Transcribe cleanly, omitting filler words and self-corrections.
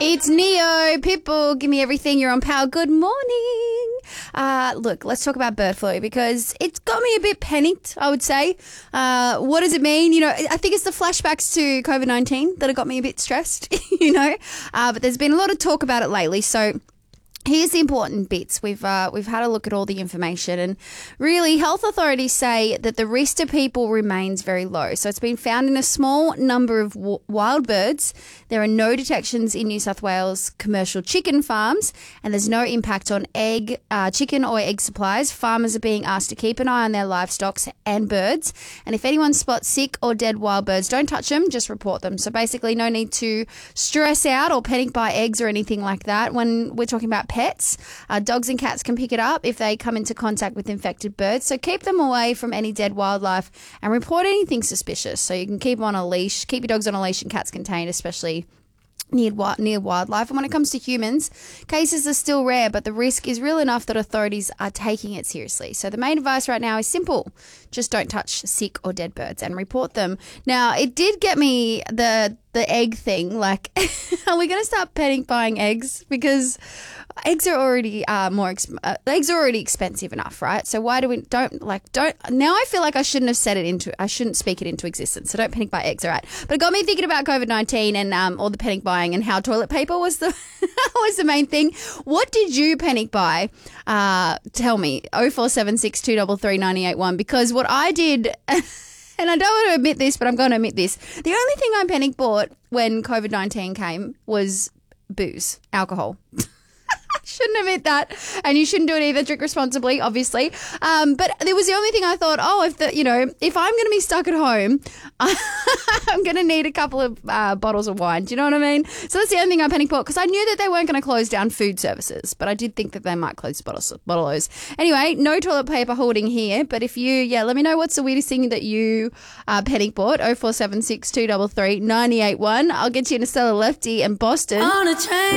It's Neo. Pitbull, give me everything. You're on Power. Good morning. Look, let's talk about bird flu because it's got me a bit panicked, I would say. What does it mean? You know, I think it's the flashbacks to COVID-19 that have got me a bit stressed, but there's been a lot of talk about it lately. So here's the important bits. We've had a look at all the information, and really health authorities say that the risk to people remains very low. So it's been found in a small number of wild birds. There are no detections in New South Wales commercial chicken farms, and there's no impact on chicken or egg supplies. Farmers are being asked to keep an eye on their livestock and birds, and if anyone spots sick or dead wild birds, don't touch them, just report them. So basically no need to stress out or panic buy eggs or anything like that. When we're talking about pets, dogs and cats can pick it up if they come into contact with infected birds. So keep them away from any dead wildlife and report anything suspicious. So you can keep them on a leash, keep your dogs on a leash and cats contained, especially near wildlife. And when it comes to humans, cases are still rare, but the risk is real enough that authorities are taking it seriously. So the main advice right now is simple. Just don't touch sick or dead birds and report them. Now, it did get me the egg thing. Like, are we going to start buying eggs? Because eggs are already eggs are already expensive enough, right? So why don't now I feel like I shouldn't speak it into existence. So don't panic buy eggs, all right? But it got me thinking about COVID-19 and all the panic buying and how toilet paper was the was the main thing. What did you panic buy? Tell me. 0476 233 981, because what I did, and I don't want to admit this, but I'm going to admit this. The only thing I panic bought when COVID-19 came was booze, alcohol. Shouldn't admit that, and you shouldn't do it either. Drink responsibly, obviously. But it was the only thing I thought, if I'm going to be stuck at home, I'm going to need a couple of bottles of wine. Do you know what I mean? So that's the only thing I panic bought, because I knew that they weren't going to close down food services, but I did think that they might close bottlers. Anyway, no toilet paper hoarding here, but if you, let me know what's the weirdest thing that you panic bought. 0476 233 981. I'll get you in a Stella Lefty and Boston. On a train.